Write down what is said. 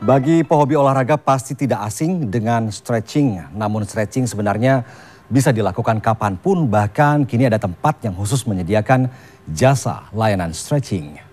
Bagi pehobi olahraga pasti tidak asing dengan stretching. Namun stretching sebenarnya bisa dilakukan kapanpun, bahkan kini ada tempat yang khusus menyediakan jasa layanan stretching.